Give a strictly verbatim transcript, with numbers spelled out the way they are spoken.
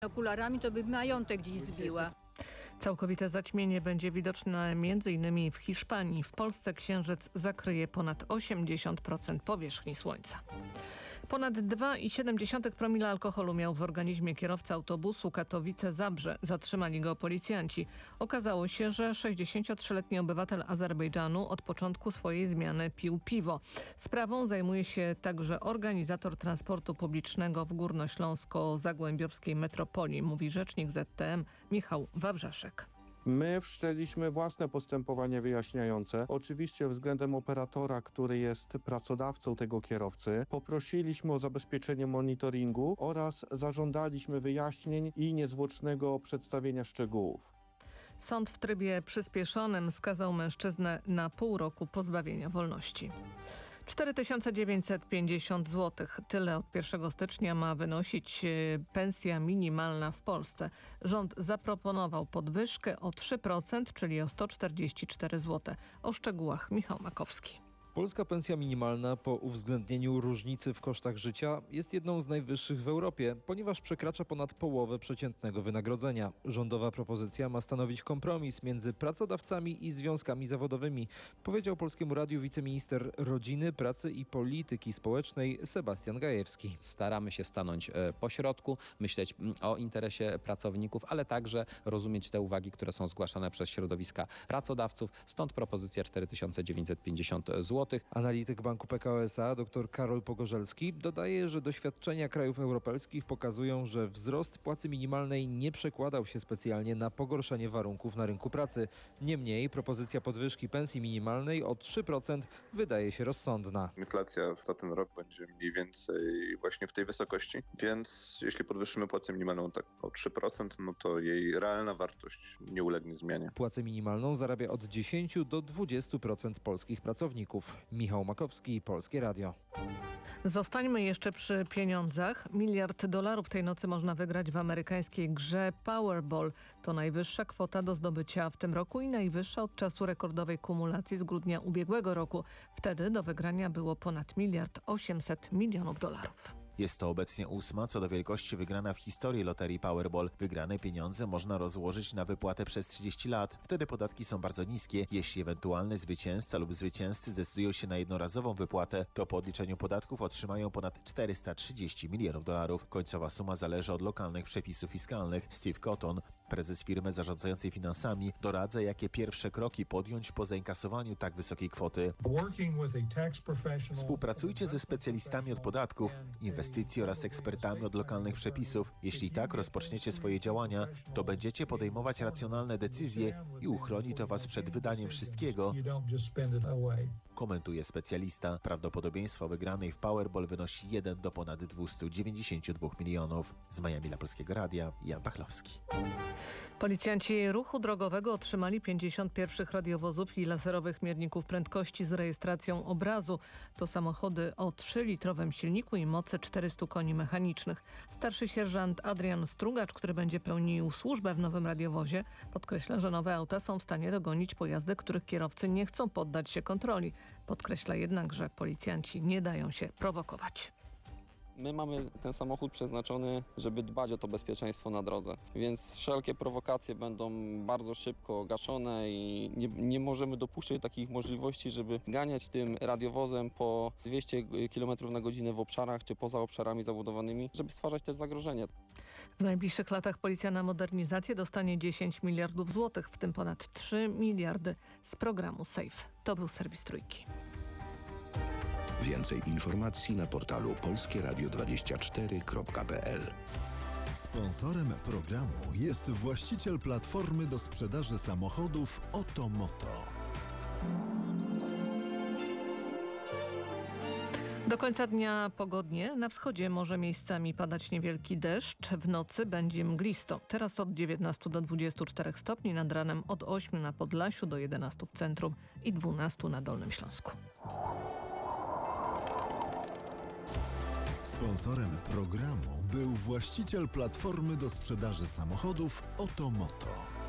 Okularami to by majątek gdzieś zbiła. Całkowite zaćmienie będzie widoczne między innymi w Hiszpanii. W Polsce księżyc zakryje ponad osiemdziesiąt procent powierzchni Słońca. Ponad dwa i siedem dziesiątych promila alkoholu miał w organizmie kierowca autobusu Katowice-Zabrze. Zatrzymali go policjanci. Okazało się, że sześćdziesięciotrzyletni obywatel Azerbejdżanu od początku swojej zmiany pił piwo. Sprawą zajmuje się także organizator transportu publicznego w górnośląsko-zagłębiowskiej metropolii, mówi rzecznik Z T M Michał Wawrzeszek. My wszczęliśmy własne postępowanie wyjaśniające. Oczywiście względem operatora, który jest pracodawcą tego kierowcy, poprosiliśmy o zabezpieczenie monitoringu oraz zażądaliśmy wyjaśnień i niezwłocznego przedstawienia szczegółów. Sąd w trybie przyspieszonym skazał mężczyznę na pół roku pozbawienia wolności. cztery tysiące dziewięćset pięćdziesiąt złotych. Tyle od pierwszego stycznia ma wynosić pensja minimalna w Polsce. Rząd zaproponował podwyżkę o trzy procent, czyli o sto czterdzieści cztery złote. O szczegółach Michał Makowski. Polska pensja minimalna po uwzględnieniu różnicy w kosztach życia jest jedną z najwyższych w Europie, ponieważ przekracza ponad połowę przeciętnego wynagrodzenia. Rządowa propozycja ma stanowić kompromis między pracodawcami i związkami zawodowymi, powiedział Polskiemu Radiu wiceminister Rodziny, Pracy i Polityki Społecznej Sebastian Gajewski. Staramy się stanąć po środku, myśleć o interesie pracowników, ale także rozumieć te uwagi, które są zgłaszane przez środowiska pracodawców. Stąd propozycja cztery tysiące dziewięćset pięćdziesiąt złotych. Analityk Banku P K O S A dr Karol Pogorzelski dodaje, że doświadczenia krajów europejskich pokazują, że wzrost płacy minimalnej nie przekładał się specjalnie na pogorszenie warunków na rynku pracy. Niemniej propozycja podwyżki pensji minimalnej o trzy procent wydaje się rozsądna. Inflacja za ten rok będzie mniej więcej właśnie w tej wysokości, więc jeśli podwyższymy płacę minimalną tak o trzy procent, no to jej realna wartość nie ulegnie zmianie. Płacę minimalną zarabia od dziesięć do dwudziestu procent polskich pracowników. Michał Makowski, Polskie Radio. Zostańmy jeszcze przy pieniądzach. Miliard dolarów tej nocy można wygrać w amerykańskiej grze Powerball. To najwyższa kwota do zdobycia w tym roku i najwyższa od czasu rekordowej kumulacji z grudnia ubiegłego roku. Wtedy do wygrania było ponad miliard osiemset milionów dolarów. Jest to obecnie ósma co do wielkości wygrana w historii loterii Powerball. Wygrane pieniądze można rozłożyć na wypłatę przez trzydzieści lat. Wtedy podatki są bardzo niskie. Jeśli ewentualny zwycięzca lub zwycięzcy zdecydują się na jednorazową wypłatę, to po odliczeniu podatków otrzymają ponad czterysta trzydzieści milionów dolarów. Końcowa suma zależy od lokalnych przepisów fiskalnych. Steve Cotton, prezes firmy zarządzającej finansami, doradza, jakie pierwsze kroki podjąć po zainkasowaniu tak wysokiej kwoty. Współpracujcie ze specjalistami od podatków, inwestycji oraz ekspertami od lokalnych przepisów. Jeśli tak rozpoczniecie swoje działania, to będziecie podejmować racjonalne decyzje i uchroni to Was przed wydaniem wszystkiego, komentuje specjalista. Prawdopodobieństwo wygranej w Powerball wynosi jeden do ponad dwieście dziewięćdziesiąt dwa milionów. Z Miami dla Polskiego Radia, Jan Pachlowski. Policjanci ruchu drogowego otrzymali pięćdziesiąt pierwszych radiowozów i laserowych mierników prędkości z rejestracją obrazu. To samochody o trzylitrowym silniku i mocy czterystu koni mechanicznych. Starszy sierżant Adrian Strugacz, który będzie pełnił służbę w nowym radiowozie, podkreśla, że nowe auta są w stanie dogonić pojazdy, których kierowcy nie chcą poddać się kontroli. Podkreśla jednak, że policjanci nie dają się prowokować. My mamy ten samochód przeznaczony, żeby dbać o to bezpieczeństwo na drodze, więc wszelkie prowokacje będą bardzo szybko gaszone i nie, nie możemy dopuszczać takich możliwości, żeby ganiać tym radiowozem po dwieście kilometrów na godzinę w obszarach czy poza obszarami zabudowanymi, żeby stwarzać też zagrożenie. W najbliższych latach policja na modernizację dostanie dziesięć miliardów złotych, w tym ponad trzy miliardy z programu SAFE. To był serwis Trójki. Więcej informacji na portalu polskie radio dwadzieścia cztery kropka p l. Sponsorem programu jest właściciel platformy do sprzedaży samochodów Otomoto. Do końca dnia pogodnie. Na wschodzie może miejscami padać niewielki deszcz. W nocy będzie mglisto. Teraz od dziewiętnastu do dwudziestu czterech stopni, nad ranem od ośmiu na Podlasiu do jedenastu w centrum i dwunastu na Dolnym Śląsku. Sponsorem programu był właściciel platformy do sprzedaży samochodów Otomoto.